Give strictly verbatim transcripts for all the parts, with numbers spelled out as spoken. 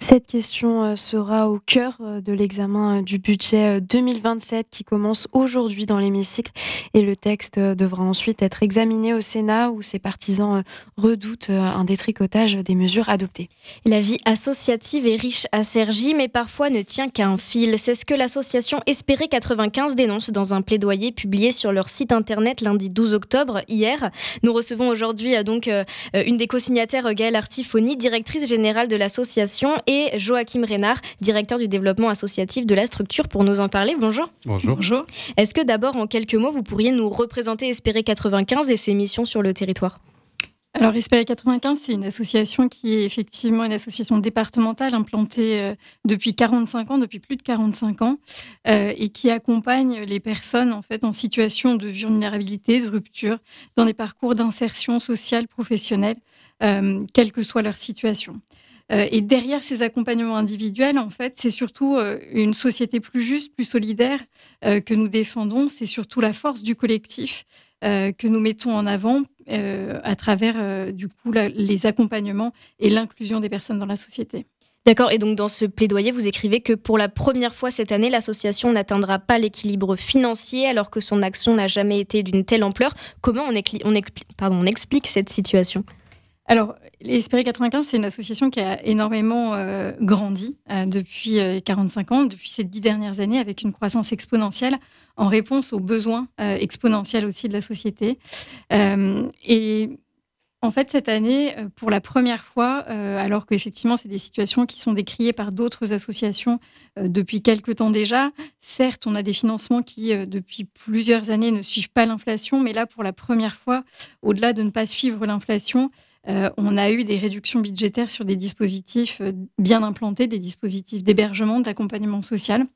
Cette question, heu, sera au cœur, heu, de l'examen, heu, du budget, heu, deux mille vingt-sept qui commence aujourd'hui dans l'hémicycle et le texte, heu, devra ensuite être examiné au Sénat où ses partisans, heu, redoutent, heu, un détricotage des mesures adoptées. La vie associative est riche à Cergy, mais parfois ne tient qu'à un fil. C'est ce que l'association Espérer quatre-vingt-quinze dénonce dans un plaidoyer publié sur leur site internet lundi douze octobre, hier. Nous recevons aujourd'hui euh, donc euh, une des co-signataires, Gaëlle Artifoni, directrice générale de l'association, et Joachim Reynard, directeur du développement associatif de la structure, pour nous en parler. Bonjour. Bonjour. Bonjour. Est-ce que d'abord, en quelques mots, vous pourriez nous représenter Espérer quatre-vingt-quinze et ses missions sur le territoire ? Alors, Espérer quatre-vingt-quinze, c'est une association qui est effectivement une association départementale implantée euh, depuis quarante-cinq ans, depuis plus de quarante-cinq ans, euh, et qui accompagne les personnes en fait en situation de vulnérabilité, de rupture, dans des parcours d'insertion sociale, professionnelle, euh, quelle que soit leur situation. Euh, et derrière ces accompagnements individuels, en fait, c'est surtout euh, une société plus juste, plus solidaire euh, que nous défendons. C'est surtout la force du collectif euh, que nous mettons en avant euh, à travers, euh, du coup, la- les accompagnements et l'inclusion des personnes dans la société. D'accord, et donc dans ce plaidoyer, vous écrivez que pour la première fois cette année, l'association n'atteindra pas l'équilibre financier alors que son action n'a jamais été d'une telle ampleur. Comment on, écli- on, expli- pardon, on explique cette situation ? Alors, Espérer quatre-vingt-quinze, c'est une association qui a énormément euh, grandi euh, depuis euh, quarante-cinq ans, depuis ces dix dernières années, avec une croissance exponentielle en réponse aux besoins euh, exponentiels aussi de la société. Euh, et en fait, cette année, euh, pour la première fois, euh, alors qu'effectivement, c'est des situations qui sont décriées par d'autres associations euh, depuis quelques temps déjà, certes, on a des financements qui, euh, depuis plusieurs années, ne suivent pas l'inflation, mais là, pour la première fois, au-delà de ne pas suivre l'inflation, euh, on a eu des réductions budgétaires sur des dispositifs euh, bien implantés, des dispositifs d'hébergement, d'accompagnement social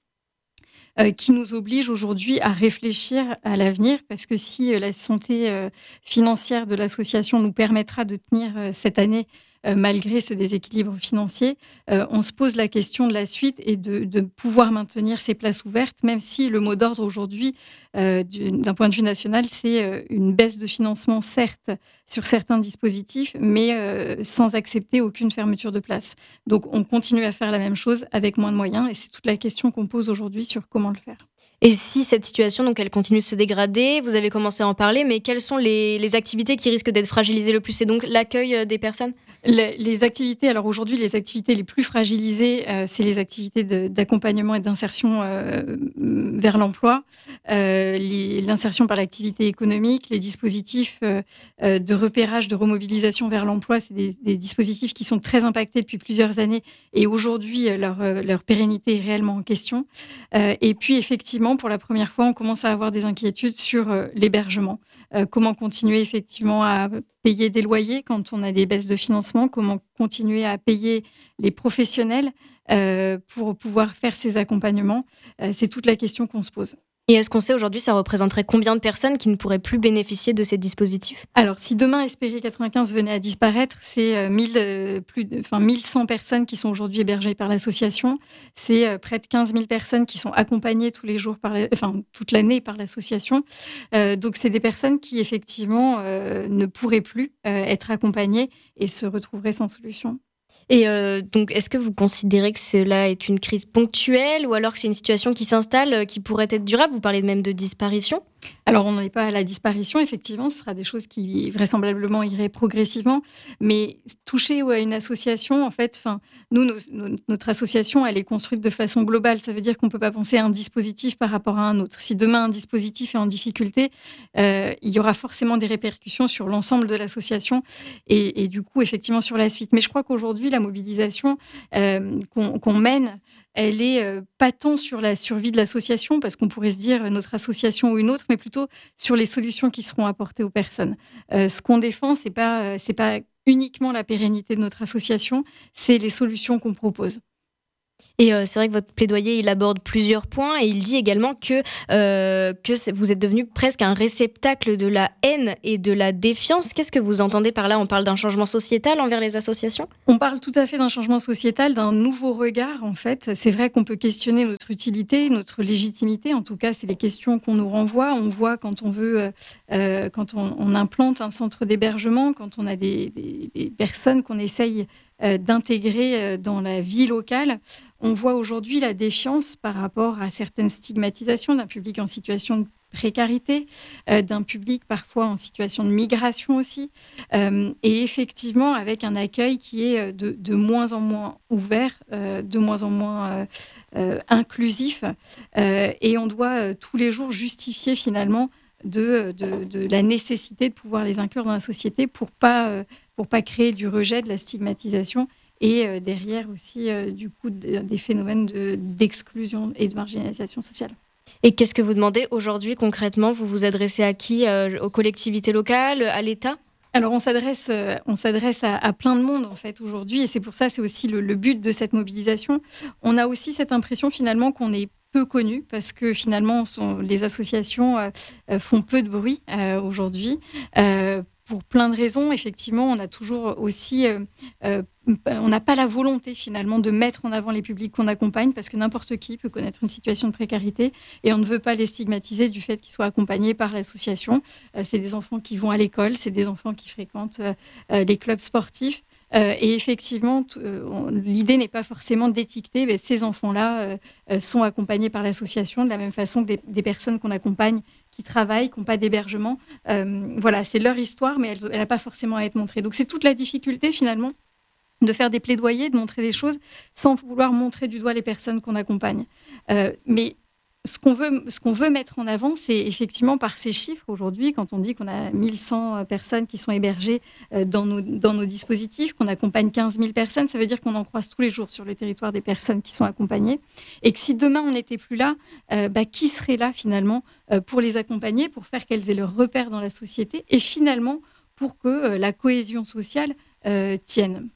euh, qui nous oblige aujourd'hui à réfléchir à l'avenir, parce que si euh, la santé euh, financière de l'association nous permettra de tenir euh, cette année euh, malgré ce déséquilibre financier, euh, on se pose la question de la suite et de, de pouvoir maintenir ces places ouvertes, même si le mot d'ordre aujourd'hui, euh, du- d'un point de vue national, c'est euh, une baisse de financement, certes, sur certains dispositifs, mais euh, sans accepter aucune fermeture de place. Donc, on continue à faire la même chose avec moins de moyens, et c'est toute la question qu'on pose aujourd'hui sur comment le faire. Et si cette situation, donc, elle continue de se dégrader, vous avez commencé à en parler, mais quelles sont les, les activités qui risquent d'être fragilisées le plus ? C'est donc l'accueil euh, des personnes ? Les, les activités, alors aujourd'hui, les activités les plus fragilisées, euh, c'est les activités de- d'accompagnement et d'insertion euh, vers l'emploi, euh, les- l'insertion par l'activité économique, les dispositifs euh, euh, de repérage, de remobilisation vers l'emploi, c'est des, des dispositifs qui sont très impactés depuis plusieurs années et aujourd'hui, euh, leur, euh, leur pérennité est réellement en question. Euh, et puis, effectivement, pour la première fois, on commence à avoir des inquiétudes sur euh, l'hébergement. Euh, comment continuer effectivement à payer des loyers quand on a des baisses de financement, comment continuer à payer les professionnels euh, pour pouvoir faire ces accompagnements. Euh, c'est toute la question qu'on se pose. Et est-ce qu'on sait aujourd'hui, ça représenterait combien de personnes qui ne pourraient plus bénéficier de ces dispositifs ? Alors, si demain Espérer quatre-vingt-quinze venait à disparaître, c'est euh, mille, euh, plus de, enfin, mille cent personnes qui sont aujourd'hui hébergées par l'association. C'est euh, près de quinze mille personnes qui sont accompagnées tous les jours, par la- enfin, toute l'année par l'association. Euh, donc, c'est des personnes qui, effectivement, euh, ne pourraient plus euh, être accompagnées et se retrouveraient sans solution. Et euh, donc, est-ce que vous considérez que cela est une crise ponctuelle ou alors que c'est une situation qui s'installe, euh, qui pourrait être durable ? Vous parlez même de disparition. Alors, on n'en est pas à la disparition, effectivement, ce sera des choses qui vraisemblablement iraient progressivement, mais toucher ouais, à une association, en fait, enfin, nous, nos- nos- notre association, elle est construite de façon globale. Ça veut dire qu'on ne peut pas penser à un dispositif par rapport à un autre. Si demain un dispositif est en difficulté, euh, il y aura forcément des répercussions sur l'ensemble de l'association et, et du coup, effectivement, sur la suite. Mais je crois qu'aujourd'hui, la mobilisation euh, qu'on qu'on mène, elle est euh, pas tant sur la survie de l'association, parce qu'on pourrait se dire euh, notre association ou une autre, mais plutôt sur les solutions qui seront apportées aux personnes. Euh, ce qu'on défend, c'est pas euh, c'est pas uniquement la pérennité de notre association, c'est les solutions qu'on propose. Et euh, c'est vrai que votre plaidoyer, il aborde plusieurs points et il dit également que, euh, que c'est- vous êtes devenu presque un réceptacle de la haine et de la défiance. Qu'est-ce que vous entendez par là ? On parle d'un changement sociétal envers les associations ? On parle tout à fait d'un changement sociétal, d'un nouveau regard en fait. C'est vrai qu'on peut questionner notre utilité, notre légitimité. En tout cas, c'est les questions qu'on nous renvoie. On voit quand on veut, euh, euh, quand on, on implante un centre d'hébergement, quand on a des, des- des personnes qu'on essaye euh, d'intégrer euh, dans la vie locale. On voit aujourd'hui la défiance par rapport à certaines stigmatisations d'un public en situation de précarité, euh, d'un public parfois en situation de migration aussi, euh, et effectivement avec un accueil qui est de, de moins en moins ouvert, euh, de moins en moins euh, euh, inclusif, euh, et on doit euh, tous les jours justifier finalement de, de, de la nécessité de pouvoir les inclure dans la société pour pas, euh, pour pas créer du rejet, de la stigmatisation, et euh, derrière aussi euh, du coup de, des phénomènes de, d'exclusion et de marginalisation sociale. Et qu'est-ce que vous demandez aujourd'hui concrètement? Vous vous adressez à qui? euh, Aux collectivités locales, à l'État? Alors on s'adresse, euh, on s'adresse à, à plein de monde en fait aujourd'hui, et c'est pour ça c'est aussi le, le but de cette mobilisation. On a aussi cette impression finalement qu'on est peu connu parce que finalement sont, les associations euh, font peu de bruit euh, aujourd'hui. Euh, pour plein de raisons, effectivement, on a toujours aussi, euh, euh, on n'a pas la volonté finalement de mettre en avant les publics qu'on accompagne parce que n'importe qui peut connaître une situation de précarité et on ne veut pas les stigmatiser du fait qu'ils soient accompagnés par l'association. Euh, c'est des enfants qui vont à l'école, c'est des enfants qui fréquentent euh, euh, les clubs sportifs. Euh, et effectivement, t- euh, on- l'idée n'est pas forcément d'étiqueter, mais ces enfants-là euh, euh, sont accompagnés par l'association de la même façon que des, des personnes qu'on accompagne qui travaillent, qui n'ont pas d'hébergement. Euh, voilà, c'est leur histoire, mais elle n'a pas forcément à être montrée. Donc c'est toute la difficulté finalement de faire des plaidoyers, de montrer des choses sans vouloir montrer du doigt les personnes qu'on accompagne. Euh, mais ce qu'on veut, ce qu'on veut mettre en avant, c'est effectivement par ces chiffres aujourd'hui, quand on dit qu'on a mille cent personnes qui sont hébergées euh, dans, nos, dans nos dispositifs, qu'on accompagne quinze mille personnes, ça veut dire qu'on en croise tous les jours sur le territoire des personnes qui sont accompagnées. Et que si demain on n'était plus là, euh, bah, qui serait là finalement euh, pour les accompagner, pour faire qu'elles aient leur repère dans la société et finalement pour que euh, la cohésion sociale euh, tienne.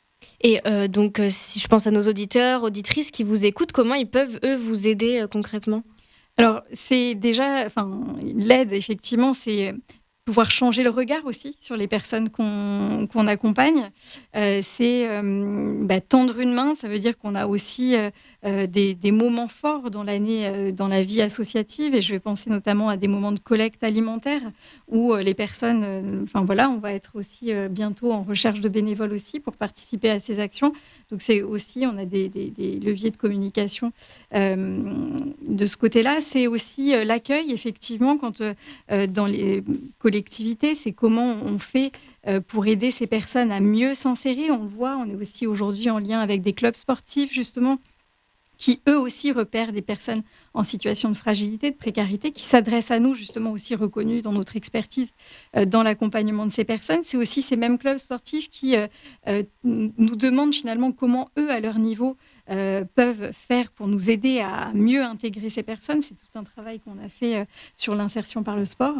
Et euh, donc, euh, si je pense à nos auditeurs, auditrices qui vous écoutent, comment ils peuvent, eux, vous aider euh, concrètement? Alors, c'est déjà, enfin, l'aide, effectivement, c'est pouvoir changer le regard aussi sur les personnes qu'on qu'on accompagne. Euh, c'est euh, bah, tendre une main, ça veut dire qu'on a aussi euh, euh, des, des moments forts dans l'année, euh, dans la vie associative, et je vais penser notamment à des moments de collecte alimentaire où euh, les personnes, euh, enfin voilà, on va être aussi euh, bientôt en recherche de bénévoles aussi pour participer à ces actions. Donc c'est aussi, on a des, des, des leviers de communication euh, de ce côté-là. C'est aussi euh, l'accueil, effectivement, quand euh, dans les collectivités, c'est comment on fait euh, pour aider ces personnes à mieux s'insérer. On le voit, on est aussi aujourd'hui en lien avec des clubs sportifs, justement, qui eux aussi repèrent des personnes en situation de fragilité, de précarité, qui s'adressent à nous, justement aussi reconnus dans notre expertise euh, dans l'accompagnement de ces personnes. C'est aussi ces mêmes clubs sportifs qui euh, euh, nous demandent finalement comment eux, à leur niveau, euh, peuvent faire pour nous aider à mieux intégrer ces personnes. C'est tout un travail qu'on a fait euh, sur l'insertion par le sport.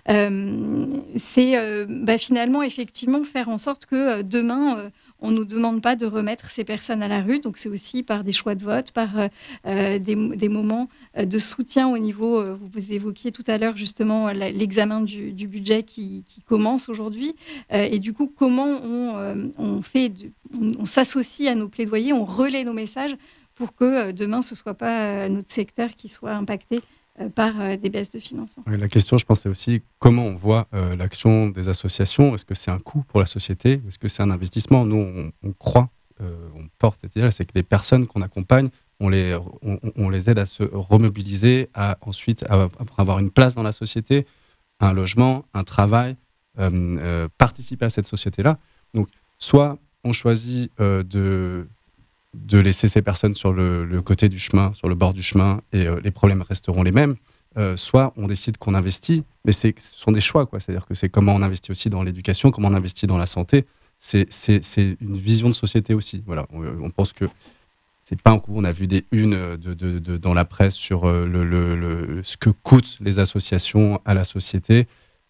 Euh, c'est euh, bah, finalement, effectivement, faire en sorte que euh, demain, euh, on ne nous demande pas de remettre ces personnes à la rue. Donc, c'est aussi par des choix de vote, par euh, des, des moments de soutien au niveau, euh, vous évoquiez tout à l'heure justement l'examen du, du budget qui, qui commence aujourd'hui. Euh, et du coup, comment on, euh, on, fait de, on, on s'associe à nos plaidoyers, on relaie nos messages pour que euh, demain, ce ne soit pas euh, notre secteur qui soit impacté euh, par euh, des baisses de financement. Oui, la question, je pense, c'est aussi comment on voit euh, l'action des associations. Est-ce que c'est un coût pour la société ou est-ce que c'est un investissement? Nous, on, on croit, euh, on porte cette idée, c'est que les personnes qu'on accompagne, on les, on, on les aide à se remobiliser, à ensuite à, à avoir une place dans la société, un logement, un travail, euh, euh, participer à cette société-là. Donc, soit on choisit euh, de, de laisser ces personnes sur le, le côté du chemin, sur le bord du chemin, et euh, les problèmes resteront les mêmes, euh, soit on décide qu'on investit, mais c'est, ce sont des choix, quoi. C'est-à-dire que c'est comment on investit aussi dans l'éducation, comment on investit dans la santé. C'est, c'est, c'est une vision de société aussi. Voilà. On, on pense que c'est pas un coup. On a vu des unes de, de, de, dans la presse sur le, le, le, ce que coûtent les associations à la société.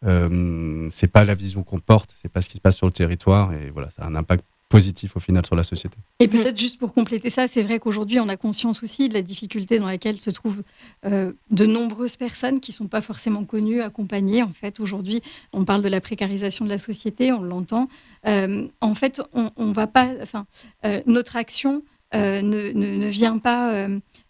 Euh, c'est pas la vision qu'on porte, c'est pas ce qui se passe sur le territoire, et voilà, ça a un impact positif au final sur la société. Et peut-être juste pour compléter ça, c'est vrai qu'aujourd'hui on a conscience aussi de la difficulté dans laquelle se trouvent euh, de nombreuses personnes qui sont pas forcément connues, accompagnées. En fait, aujourd'hui, on parle de la précarisation de la société, on l'entend. Euh, en fait, on, on va pas, enfin, euh, notre action Euh, ne, ne, ne vient pas euh,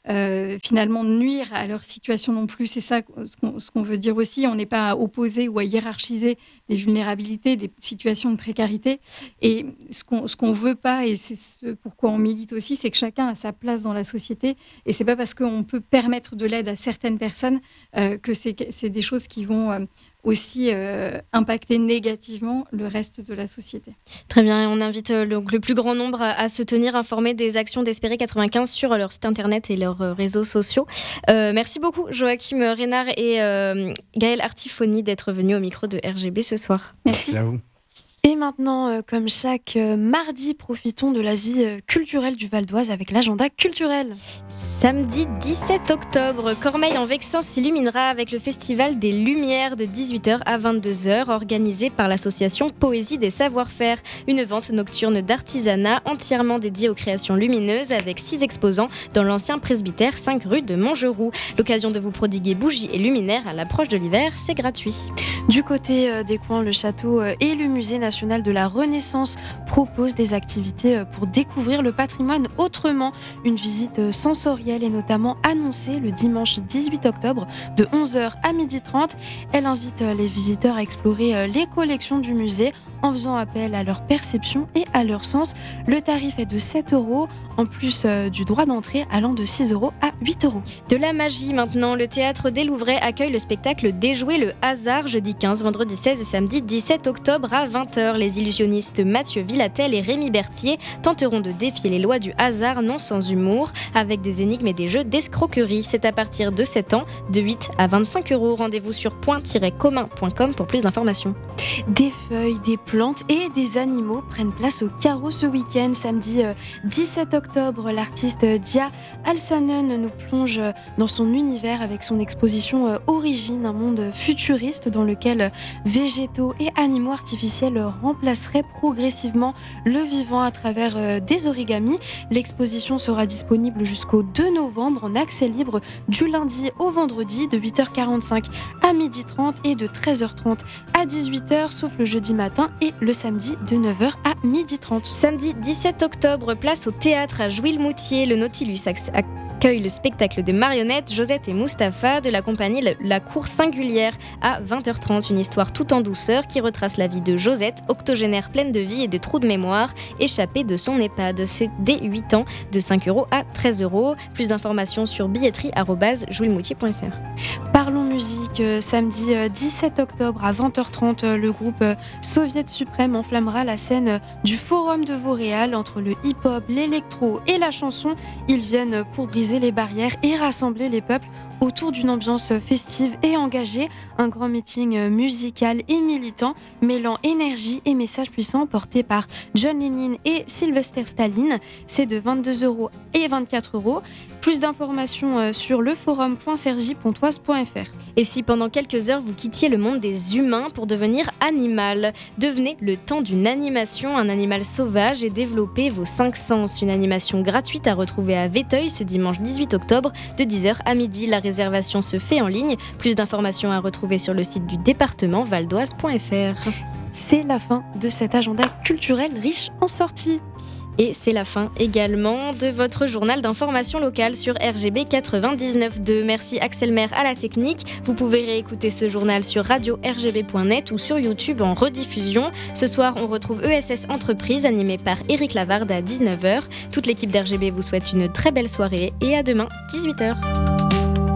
euh, finalement nuire à leur situation non plus. C'est ça ce qu'on, ce qu'on veut dire aussi. On n'est pas à opposer ou à hiérarchiser des vulnérabilités, des situations de précarité. Et ce qu'on ce qu'on veut pas, et c'est ce pourquoi on milite aussi, c'est que chacun a sa place dans la société. Et c'est pas parce qu'on peut permettre de l'aide à certaines personnes euh, que c'est, c'est des choses qui vont euh, aussi euh, impacter négativement le reste de la société. Très bien, et on invite euh, le, le plus grand nombre à, à se tenir informé des actions d'Espérer quatre-vingt-quinze sur leur site internet et leurs euh, réseaux sociaux. Euh, merci beaucoup Joachim Reynard et euh, Gaëlle Artifoni d'être venus au micro de R G B ce soir. Merci. Merci à vous. Et maintenant, euh, comme chaque euh, mardi, profitons de la vie euh, culturelle du Val d'Oise avec l'agenda culturel. Samedi dix-sept octobre, Cormeilles-en-Vexin s'illuminera avec le Festival des Lumières de dix-huit heures à vingt-deux heures, organisé par l'association Poésie des Savoir-Faire. Une vente nocturne d'artisanat entièrement dédiée aux créations lumineuses avec six exposants dans l'ancien presbytère cinq rue de Montgeroux. L'occasion de vous prodiguer bougies et luminaires à l'approche de l'hiver, c'est gratuit. Du côté euh, des coins, le château euh, et le musée national de la Renaissance proposent des activités euh, pour découvrir le patrimoine autrement. Une visite euh, sensorielle est notamment annoncée le dimanche dix-huit octobre de onze heures à midi trente. Elle invite euh, les visiteurs à explorer euh, les collections du musée en faisant appel à leur perception et à leur sens. Le tarif est de sept euros, en plus euh, du droit d'entrée allant de six euros à huit euros. De la magie maintenant, le théâtre des Louvrais accueille le spectacle Déjouer le hasard jeudi quinze, vendredi seize et samedi dix-sept octobre à vingt heures. Les illusionnistes Mathieu Villatel et Rémi Berthier tenteront de défier les lois du hasard non sans humour avec des énigmes et des jeux d'escroquerie. C'est à partir de sept ans, de huit à vingt-cinq euros. Rendez-vous sur point tiret commun point com pour plus d'informations. Des feuilles, des plantes et des animaux prennent place au carreau ce week-end. Samedi euh, dix-sept octobre, l'artiste Dia Alsanen nous plonge dans son univers avec son exposition euh, Origine, un monde futuriste dans lequel euh, végétaux et animaux artificiels euh, remplaceraient progressivement le vivant à travers euh, des origamis. L'exposition sera disponible jusqu'au deux novembre en accès libre du lundi au vendredi de huit heures quarante-cinq à midi trente et de treize heures trente à dix-huit heures, sauf le jeudi matin et le samedi de neuf heures à midi trente. Samedi dix-sept octobre, place au théâtre à Jouy-le-Moutier. Le Nautilus accueille le spectacle des marionnettes Josette et Mustapha de la compagnie La Cour Singulière à vingt heures trente. Une histoire tout en douceur qui retrace la vie de Josette, octogénaire pleine de vie et de trous de mémoire, échappée de son EHPAD. C'est dès huit ans, de cinq euros à treize euros. Plus d'informations sur billetterie arobase jouy le moutier point f r. Parlons musique. Euh, samedi euh, dix-sept octobre à vingt heures trente, euh, le groupe euh, Soviet Suprême enflammera la scène euh, du Forum de Vauréal. Entre le hip-hop, l'électro et la chanson, ils viennent pour briser les barrières et rassembler les peuples autour d'une ambiance festive et engagée. Un grand meeting musical et militant mêlant énergie et messages puissants porté par John Lennon et Sylvester Stallone. C'est de vingt-deux euros et vingt-quatre euros. Plus d'informations sur le forum point sergi pontoise point f r. Et si pendant quelques heures vous quittiez le monde des humains pour devenir animal, devenez le temps d'une animation, un animal sauvage et développez vos cinq sens. Une animation gratuite à retrouver à Véteuil ce dimanche dix-huit octobre de dix heures à midi. La réservation se fait en ligne. Plus d'informations à retrouver sur le site du département valdoise point f r. C'est la fin de cet agenda culturel riche en sorties. Et c'est la fin également de votre journal d'information locale sur R G B quatre-vingt-dix-neuf point deux. Merci Axel Maire à la technique. Vous pouvez réécouter ce journal sur radio r g b point net ou sur YouTube en rediffusion. Ce soir, on retrouve E S S Entreprise animé par Éric Lavarde à dix-neuf heures. Toute l'équipe d'R G B vous souhaite une très belle soirée et à demain, dix-huit heures.